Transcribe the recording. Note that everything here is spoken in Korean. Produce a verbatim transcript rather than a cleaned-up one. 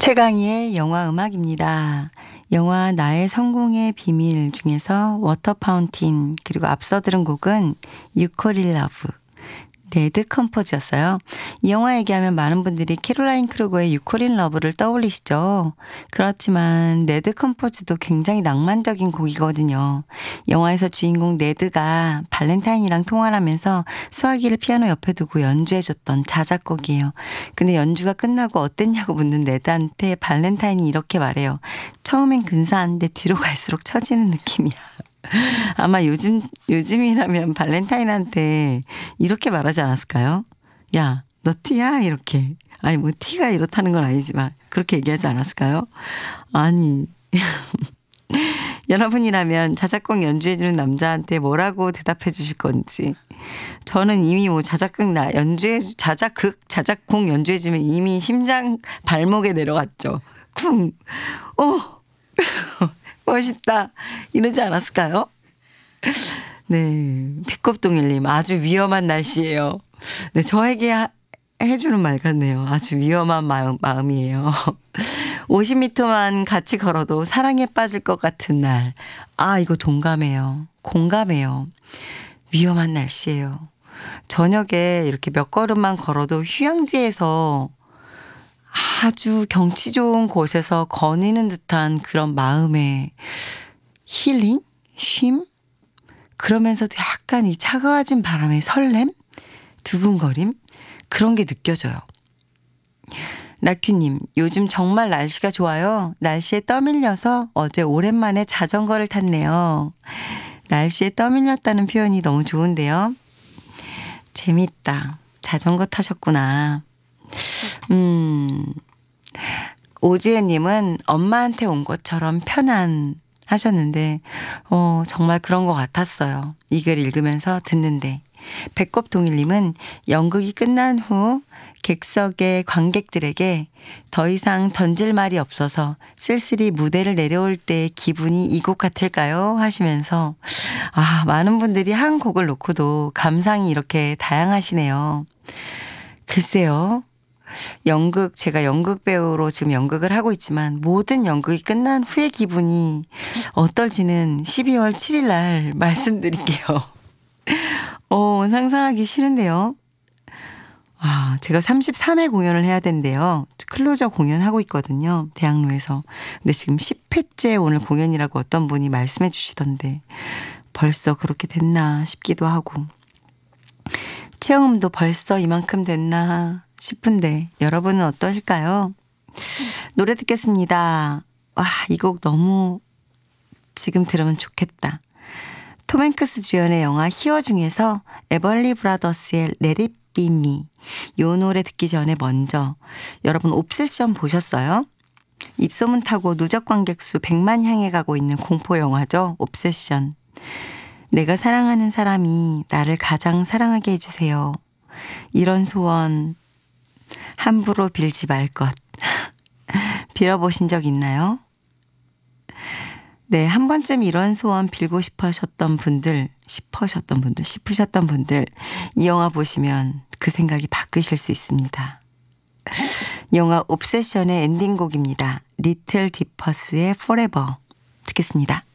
최강희의 영화 음악입니다. 영화 나의 성공의 비밀 중에서 워터 파운틴 그리고 앞서 들은 곡은 유콜 러브 네드 컴포즈였어요. 이 영화 얘기하면 많은 분들이 캐롤라인 크루거의 유콜 러브를 떠올리시죠. 그렇지만 네드 컴포즈도 굉장히 낭만적인 곡이거든요. 영화에서 주인공 네드가 발렌타인이랑 통화를 하면서 수화기를 피아노 옆에 두고 연주해줬던 자작곡이에요. 근데 연주가 끝나고 어땠냐고 묻는 네드한테 발렌타인이 이렇게 말해요. 처음엔 근사한데 뒤로 갈수록 처지는 느낌이야. 아마 요즘, 요즘이라면 발렌타인한테 이렇게 말하지 않았을까요? 야, 너 티야? 이렇게. 아니, 뭐 티가 이렇다는 건 아니지만 그렇게 얘기하지 않았을까요? 아니. 여러분이라면 자작곡 연주해주는 남자한테 뭐라고 대답해 주실 건지. 저는 이미 뭐 자작극 나, 연주해, 자작극, 자작곡 연주해주면 이미 심장 발목에 내려갔죠. 쿵! 오! 멋있다. 이러지 않았을까요? 네. 피껍동일님, 아주 위험한 날씨예요. 네, 저에게 하, 해주는 말 같네요. 아주 위험한 마음, 마음이에요. 오십 미터만 같이 걸어도 사랑에 빠질 것 같은 날. 아, 이거 동감해요. 공감해요. 위험한 날씨예요. 저녁에 이렇게 몇 걸음만 걸어도 휴양지에서 아주 경치 좋은 곳에서 거니는 듯한 그런 마음의 힐링? 쉼? 그러면서도 약간 이 차가워진 바람의 설렘? 두근거림? 그런 게 느껴져요. 라큐님, 요즘 정말 날씨가 좋아요. 날씨에 떠밀려서 어제 오랜만에 자전거를 탔네요. 날씨에 떠밀렸다는 표현이 너무 좋은데요. 재밌다. 자전거 타셨구나. 음, 오지은님은 엄마한테 온 것처럼 편안 하셨는데, 어, 정말 그런 것 같았어요. 이 글 읽으면서 듣는데. 백겁동일님은 연극이 끝난 후 객석의 관객들에게 더 이상 던질 말이 없어서 쓸쓸히 무대를 내려올 때 기분이 이 곡 같을까요? 하시면서, 아, 많은 분들이 한 곡을 놓고도 감상이 이렇게 다양하시네요. 글쎄요. 연극, 제가 연극 배우로 지금 연극을 하고 있지만 모든 연극이 끝난 후의 기분이 어떨지는 십이월 칠일 날 말씀드릴게요. 어, 상상하기 싫은데요. 아, 제가 삼십삼 회 공연을 해야 된대요. 클로저 공연하고 있거든요. 대학로에서. 근데 지금 십 회째 오늘 공연이라고 어떤 분이 말씀해 주시던데 벌써 그렇게 됐나 싶기도 하고 체험도 벌써 이만큼 됐나 싶은데 여러분은 어떠실까요? 노래 듣겠습니다. 와, 이 곡 너무 지금 들으면 좋겠다. 톰 행크스 주연의 영화 히어 중에서 에벌리 브라더스의 Let It Be Me 이 노래 듣기 전에 먼저 여러분 옵세션 보셨어요? 입소문 타고 누적 관객 수 백만 향해 가고 있는 공포 영화죠. 옵세션. 내가 사랑하는 사람이 나를 가장 사랑하게 해주세요. 이런 소원 함부로 빌지 말 것. 빌어보신 적 있나요? 네, 한 번쯤 이런 소원 빌고 싶으셨던 분들, 싶으셨던 분들, 싶으셨던 분들, 이 영화 보시면 그 생각이 바뀌실 수 있습니다. 영화 옵세션의 엔딩곡입니다. 리틀 디퍼스의 Forever 듣겠습니다.